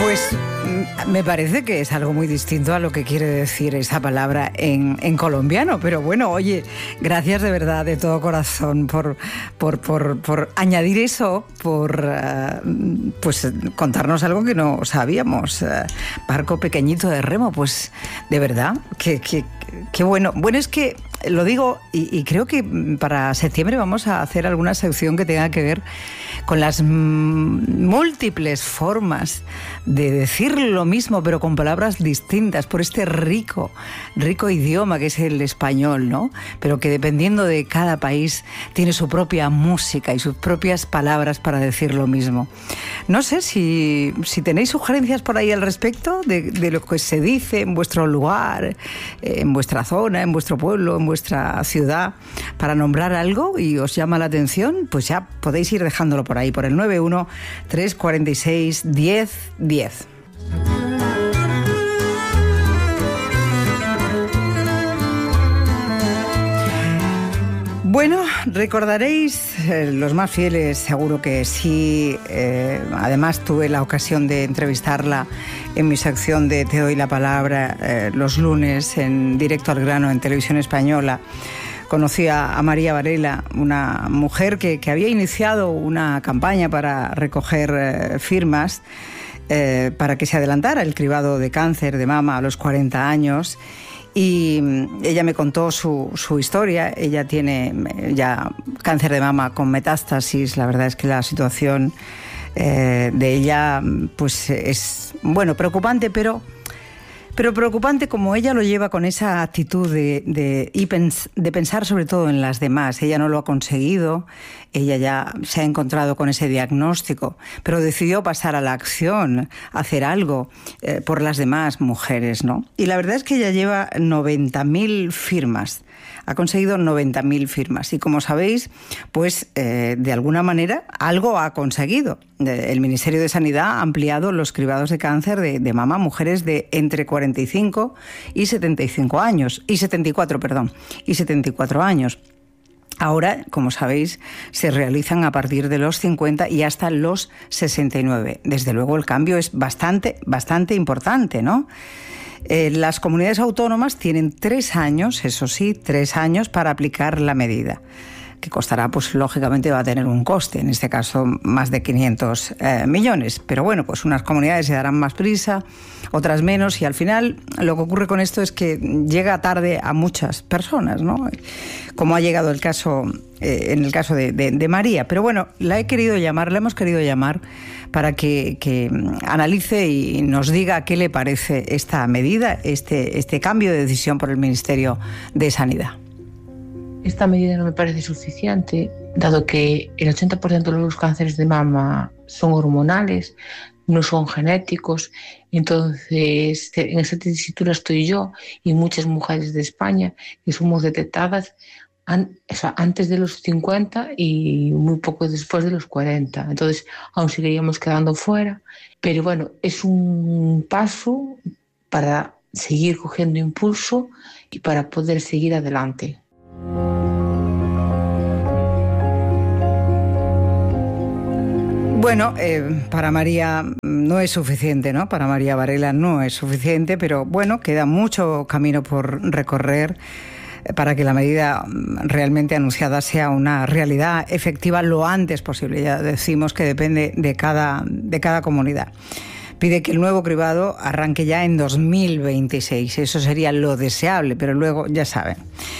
Pues me parece que es algo muy distinto a lo que quiere decir esa palabra en colombiano, pero bueno, oye, gracias de verdad, de todo corazón, por añadir eso, por pues contarnos algo que no sabíamos. Barco pequeñito de remo, pues de verdad, qué bueno. Bueno, es que lo digo y creo que para septiembre vamos a hacer alguna sección que tenga que ver con las múltiples formas de decir lo mismo pero con palabras distintas por este rico idioma que es el español, ¿no? Pero que dependiendo de cada país tiene su propia música y sus propias palabras para decir lo mismo. No sé si tenéis sugerencias por ahí al respecto de lo que se dice en vuestro lugar, en vuestra zona, en vuestro pueblo, en vuestra ciudad, para nombrar algo y os llama la atención, pues ya podéis ir dejándolo por ahí, por el 91 346 1010. Bueno, recordaréis, los más fieles seguro que sí, además tuve la ocasión de entrevistarla en mi sección de Te doy la palabra los lunes en Directo al Grano en Televisión Española. Conocí a María Varela, una mujer que había iniciado una campaña para recoger firmas para que se adelantara el cribado de cáncer de mama a los 40 años. Y ella me contó su historia. Ella tiene ya cáncer de mama con metástasis. La verdad es que la situación de ella pues es, bueno, preocupante, pero preocupante como ella lo lleva con esa actitud de pensar sobre todo en las demás. Ella no lo ha conseguido, ella ya se ha encontrado con ese diagnóstico, pero decidió pasar a la acción, hacer algo por las demás mujeres, ¿no? Y la verdad es que ella lleva 90.000 firmas. Ha conseguido 90.000 firmas y como sabéis, pues de alguna manera algo ha conseguido. El Ministerio de Sanidad ha ampliado los cribados de cáncer de mama a mujeres de entre 45 y 75 años, y 74 años. Ahora, como sabéis, se realizan a partir de los 50 y hasta los 69. Desde luego el cambio es bastante importante, ¿no? Las comunidades autónomas tienen 3 años, eso sí, 3 años para aplicar la medida, que costará, pues lógicamente va a tener un coste, en este caso más de 500 millones. Pero bueno, pues unas comunidades se darán más prisa, otras menos, y al final lo que ocurre con esto es que llega tarde a muchas personas, ¿no? Como ha llegado el caso, en el caso de María. Pero bueno, la hemos querido llamar para que analice y nos diga qué le parece esta medida, este cambio de decisión por el Ministerio de Sanidad. Esta medida no me parece suficiente, dado que el 80% de los cánceres de mama son hormonales, no son genéticos. Entonces, en esta tesitura estoy yo y muchas mujeres de España que somos detectadas antes de los 50 y muy poco después de los 40. Entonces, aún seguiríamos quedando fuera. Pero bueno, es un paso para seguir cogiendo impulso y para poder seguir adelante. Bueno, para María no es suficiente, ¿no? Para María Varela no es suficiente, pero bueno, queda mucho camino por recorrer para que la medida realmente anunciada sea una realidad efectiva lo antes posible. Ya decimos que depende de cada comunidad. Pide que el nuevo cribado arranque ya en 2026. Eso sería lo deseable, pero luego ya saben.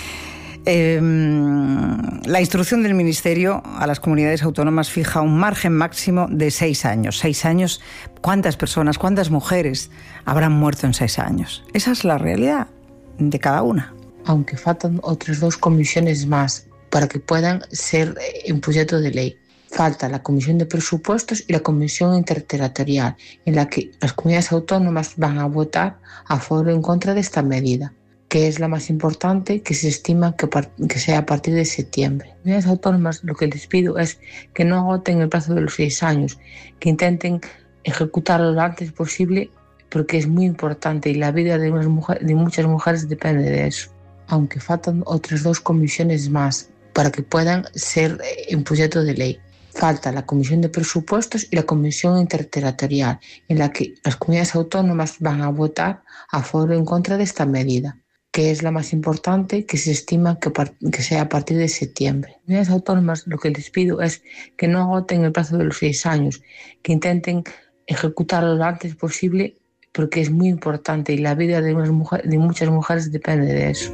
La instrucción del Ministerio a las comunidades autónomas fija un margen máximo de 6 años. 6 años, ¿cuántas personas, cuántas mujeres habrán muerto en 6 años? Esa es la realidad de cada una. Aunque faltan otras 2 comisiones más para que puedan ser un proyecto de ley. Falta la Comisión de Presupuestos y la Comisión Interterritorial, en la que las comunidades autónomas van a votar a favor o en contra de esta medida, que es la más importante, que se estima que sea a partir de septiembre. Las comunidades autónomas, lo que les pido es que no agoten el plazo de los 6 años, que intenten ejecutarlo lo antes posible, porque es muy importante y la vida de muchas mujeres depende de eso. Aunque faltan otras 2 comisiones más para que puedan ser un proyecto de ley. Falta la Comisión de Presupuestos y la Comisión Interterritorial, en la que las comunidades autónomas van a votar a favor o en contra de esta medida, que es la más importante, que se estima que sea a partir de septiembre. Las comunidades autónomas, lo que les pido es que no agoten el plazo de los 6 años, que intenten ejecutarlo lo antes posible, porque es muy importante y la vida de muchas mujeres depende de eso.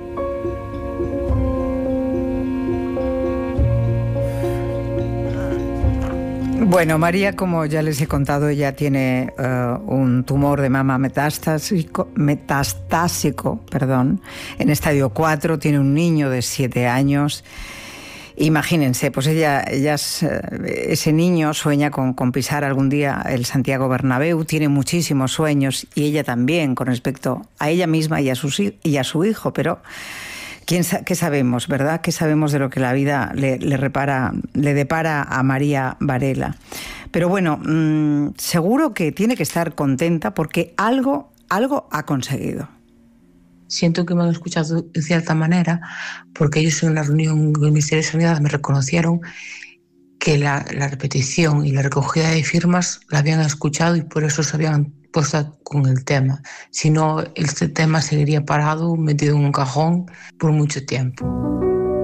Bueno, María, como ya les he contado, ella tiene un tumor de mama metastásico, en estadio 4, tiene un niño de 7 años. Imagínense, pues ese niño sueña con pisar algún día el Santiago Bernabéu, tiene muchísimos sueños, y ella también, con respecto a ella misma y a su hijo, pero ¿qué sabemos, verdad? ¿Qué sabemos de lo que la vida le depara a María Varela? Pero bueno, seguro que tiene que estar contenta porque algo ha conseguido. Siento que me han escuchado de cierta manera, porque ellos en la reunión del Ministerio de Sanidad me reconocieron que la repetición y la recogida de firmas la habían escuchado y por eso se habían puesto con el tema. Si no, este tema seguiría parado, metido en un cajón por mucho tiempo.